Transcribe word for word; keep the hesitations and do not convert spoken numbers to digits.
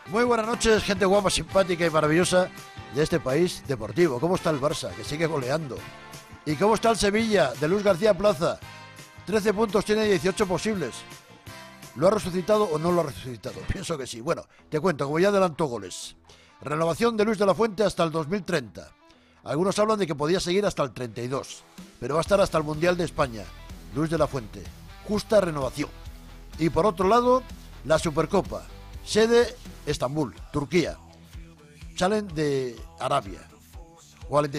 Muy buenas noches, gente guapa, simpática y maravillosa de este país deportivo. ¿Cómo está el Barça, que sigue goleando? ¿Y cómo está el Sevilla, de Luis García Plaza? trece puntos, tiene dieciocho posibles. ¿Lo ha resucitado o no lo ha resucitado? Pienso que sí. Bueno, te cuento, como ya adelantó goles. Renovación de Luis de la Fuente hasta el dos mil treinta. Algunos hablan de que podía seguir hasta el treinta y dos, pero va a estar hasta el Mundial de España. Luis de la Fuente, justa renovación. Y por otro lado, la Supercopa, sede Estambul, Turquía. Salen de Arabia.